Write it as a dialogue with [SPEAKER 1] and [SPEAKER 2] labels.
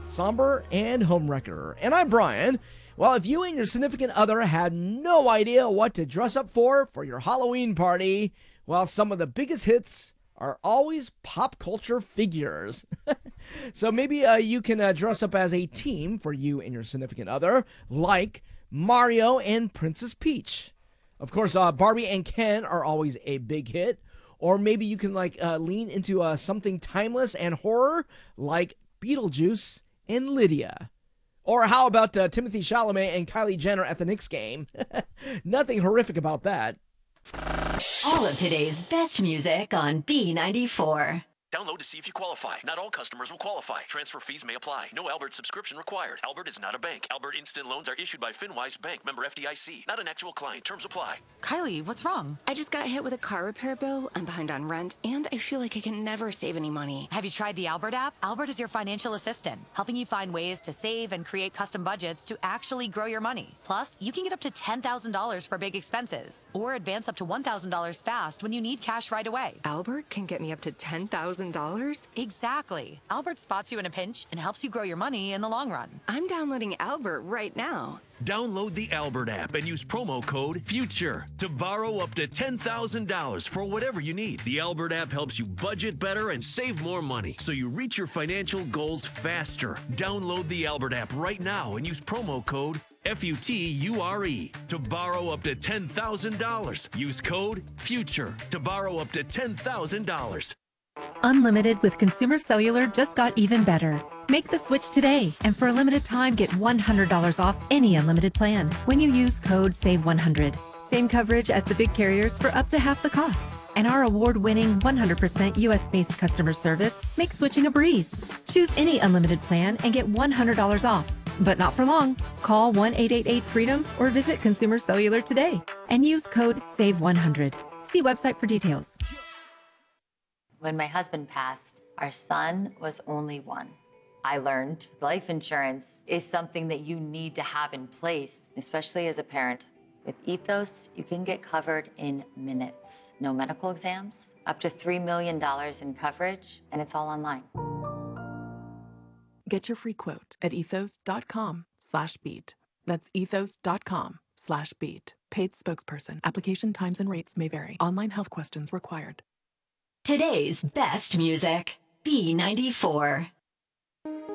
[SPEAKER 1] somber, and homewrecker. And I'm Brian. Well, if you and your significant other had no idea what to dress up for your Halloween party, well, some of the biggest hits are always pop culture figures. So maybe you can dress up as a team for you and your significant other, like Mario and Princess Peach. Of course, Barbie and Ken are always a big hit. Or maybe you can lean into something timeless and horror, like Beetlejuice and Lydia. Or how about Timothy Chalamet and Kylie Jenner at the Knicks game? Nothing horrific about that.
[SPEAKER 2] All of today's best music on B94.
[SPEAKER 3] Download to see if you qualify. Not all customers will qualify. Transfer fees may apply. No Albert subscription required. Albert is not a bank. Albert Instant Loans are issued by FinWise Bank, member FDIC. Not an actual client. Terms apply.
[SPEAKER 4] Kylie, what's wrong?
[SPEAKER 5] I just got hit with a car repair bill. I'm behind on rent, and I feel like I can never save any money.
[SPEAKER 4] Have you tried the Albert app? Albert is your financial assistant, helping you find ways to save and create custom budgets to actually grow your money. Plus, you can get up to $10,000 for big expenses, or advance up to $1,000 fast when you need cash right away.
[SPEAKER 5] Albert can get me up to $10,000?
[SPEAKER 4] Exactly. Albert spots you in a pinch and helps you grow your money in the long run.
[SPEAKER 5] I'm downloading Albert right now.
[SPEAKER 3] Download the Albert app and use promo code FUTURE to borrow up to $10,000 for whatever you need. The Albert app helps you budget better and save more money so you reach your financial goals faster. Download the Albert app right now and use promo code FUTURE to borrow up to $10,000. Use code FUTURE to borrow up to $10,000.
[SPEAKER 6] Unlimited with Consumer Cellular just got even better. Make the switch today, and for a limited time, get $100 off any unlimited plan when you use code SAVE100. Same coverage as the big carriers for up to half the cost. And our award-winning 100% US-based customer service makes switching a breeze. Choose any unlimited plan and get $100 off. But not for long. Call 1-888-FREEDOM or visit Consumer Cellular today and use code SAVE100. See website for details.
[SPEAKER 7] When my husband passed, our son was only one. I learned life insurance is something that you need to have in place, especially as a parent. With Ethos, you can get covered in minutes. No medical exams, up to $3 million in coverage, and it's all online.
[SPEAKER 8] Get your free quote at ethos.com/beat. That's ethos.com/beat. Paid spokesperson. Application times and rates may vary. Online health questions required.
[SPEAKER 2] Today's best music, B94.